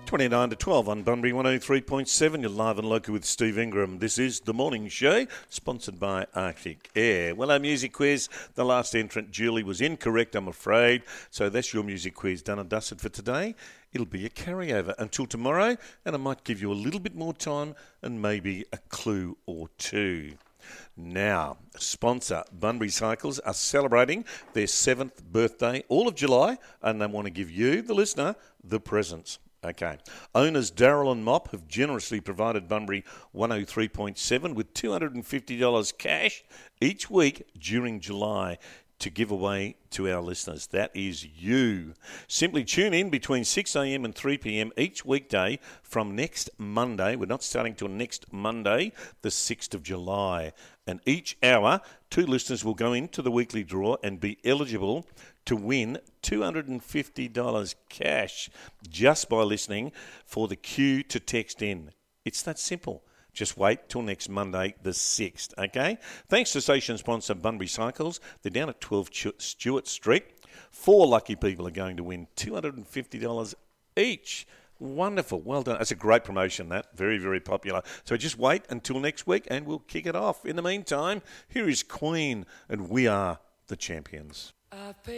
29 to 12 on Bunbury 103.7. You're live and local with Steve Ingram. This is The Morning Show, sponsored by Arctic Air. Well, our music quiz, the last entrant, Julie, was incorrect, I'm afraid. So that's your music quiz done and dusted for today. It'll be a carryover until tomorrow, and I might give you a little bit more time and maybe a clue or two. Now, sponsor Bunbury Cycles are celebrating their 7th birthday all of July, and they want to give you, the listener, the presents. Okay. Owners Daryl and Mop have generously provided Bunbury 103.7 with $250 cash each week during July to give away to our listeners. That is you. Simply tune in between 6 a.m. and 3 p.m. each weekday from next Monday. We're not starting till next Monday, the 6th of July. And each hour, 2 listeners will go into the weekly draw and be eligible to win $250 cash just by listening for the cue to text in. It's that simple. Just wait till next Monday, the 6th, okay? Thanks to station sponsor Bunbury Cycles. They're down at 12 Stewart Street. 4 lucky people are going to win $250 each. Wonderful. Well done. That's a great promotion, that. Very, very popular. So just wait until next week and we'll kick it off. In the meantime, here is Queen and We Are the Champions.